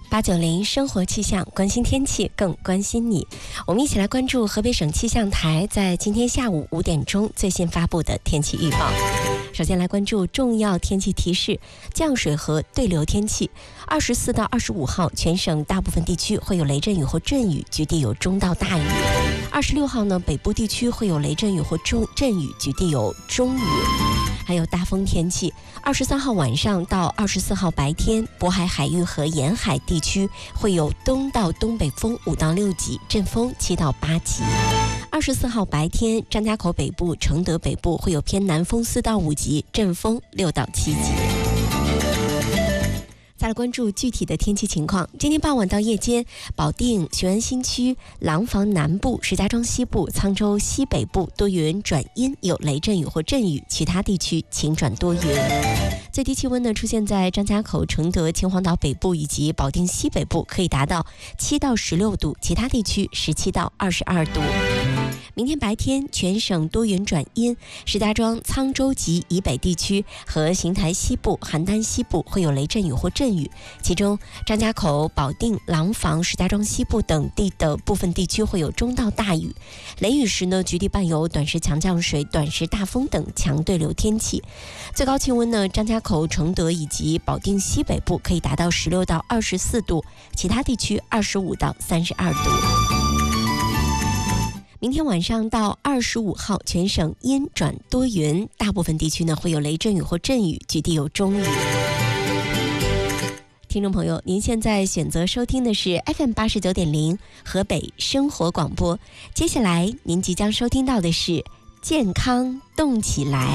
890生活气象，关心天气更关心你。我们一起来关注河北省气象台在今天下午5点钟最新发布的天气预报。首先来关注重要天气提示：降水和对流天气。24到25号，全省大部分地区会有雷阵雨或阵雨，局地有中到大雨。26号呢，北部地区会有雷阵雨或阵雨，局地有中雨。还有大风天气。23号晚上到24号白天，渤海海域和沿海地区会有东到东北风5到6级，阵风7到8级。24号白天，张家口北部、承德北部会有偏南风4到5级，阵风6到7级。再来关注具体的天气情况。今天傍晚到夜间，保定、雄安新区、廊坊南部、石家庄西部、沧州西北部多云转阴，有雷阵雨或阵雨，其他地区晴转多云。最低气温呢，出现在张家口、承德、秦皇岛北部以及保定西北部，可以达到7到16度，其他地区17到22度。明天白天，全省多云转阴，石家庄、沧州及以北地区和邢台西部、邯郸西部会有雷阵雨或阵雨，其中张家口、保定、廊坊、石家庄西部等地的部分地区会有中到大雨。雷雨时呢，局地伴有短时强降水、短时大风等强对流天气。最高气温呢，张家口、承德以及保定西北部可以达到16到24度，其他地区25到32度。明天晚上到25号，全省阴转多云，大部分地区呢会有雷阵雨或阵雨，局地有中雨。听众朋友，您现在选择收听的是 FM89.0 河北生活广播。接下来您即将收听到的是健康动起来。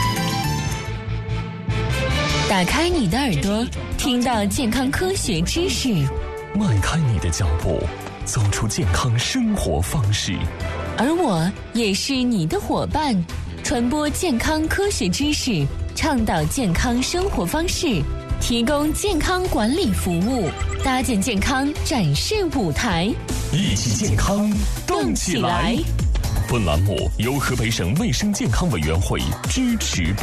打开你的耳朵，听到健康科学知识； 迈开你的脚步，走出健康生活方式。 而我也是你的伙伴，传播健康科学知识，倡导健康生活方式，提供健康管理服务，搭建健康展示舞台， 一起健康动起来。本栏目由河北省卫生健康委员会支持